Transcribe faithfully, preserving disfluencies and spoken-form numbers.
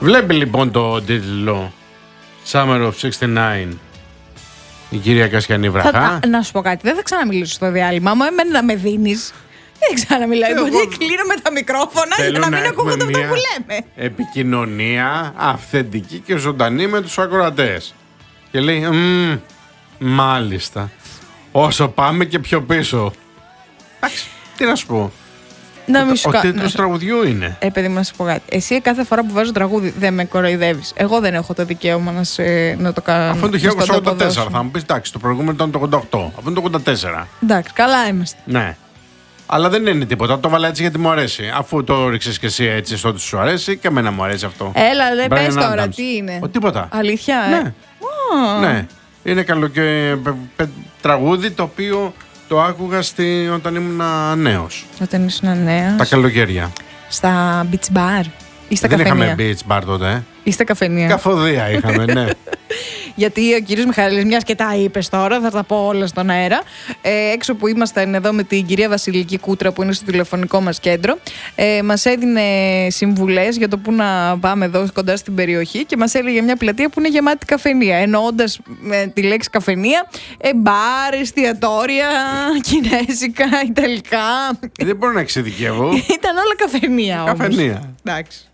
Βλέπει λοιπόν το τίτλο Summer of εξήντα εννιά η κυρία Κασιανή Βραχά. Θα, να σου πω κάτι, δεν θα ξαναμιλήσω στο διάλειμμα μου. Εμένα να με δίνεις. Δεν ξαναμιλάω. Εγώ κλείνουμε τα μικρόφωνα για να μην ακούγονται αυτό που λέμε. Επικοινωνία αυθεντική και ζωντανή με τους ακροατές. Και λέει, μάλιστα. Όσο πάμε και πιο πίσω. Εντάξει, τι να σου πω. Να μην σου Ο κα... τίτλος να... τραγουδιού είναι. Ε, παιδί μου, να σου πω κάτι. Εσύ κάθε φορά που βάζω τραγούδι δεν με κοροϊδεύεις. Εγώ δεν έχω το δικαίωμα να, σε... να το κάνω. Αυτό είναι το χίλια εννιακόσια ογδόντα τέσσερα. Θα μου πεις, εντάξει, το προηγούμενο ήταν το ογδόντα οκτώ. Αυτό είναι το ογδόντα τέσσερα. Εντάξει, καλά είμαστε. Ναι. Αλλά δεν είναι τίποτα. Το βάλα έτσι γιατί μου αρέσει. Αφού το ρίξες και εσύ έτσι στο ότι σου αρέσει, και εμένα μου αρέσει αυτό. Έλα, δεν πες τώρα, τι είναι. Ο, τίποτα. Αλήθεια, ε. Ναι. Oh. Ναι. Είναι καλοκαίρι τραγούδι το οποίο το άκουγα στη... όταν ήμουν νέος. Όταν ήσουν νέος. Τα καλοκαίρια. Στα beach bar ή στα δεν καφενεία. Δεν είχαμε beach bar τότε. Ε. Ή στα καφενεία. Καφοδία είχαμε, ναι. Γιατί ο κύριος Μιχαήλης, μιας και τα είπες τώρα, θα τα πω όλα στον αέρα. Ε, έξω που ήμασταν εδώ με την κυρία Βασιλική Κούτρα, που είναι στο τηλεφωνικό μας κέντρο, ε, μας έδινε συμβουλές για το πού να πάμε εδώ κοντά στην περιοχή και μας έλεγε μια πλατεία που είναι γεμάτη καφενεία. Εννοώντας με τη λέξη καφενεία, ε, μπαρ, εστιατόρια, κινέζικα, ιταλικά. Δεν μπορώ να εξειδικεύω. Ήταν όλα καφενεία όμως. Καφενεία. Εντάξει.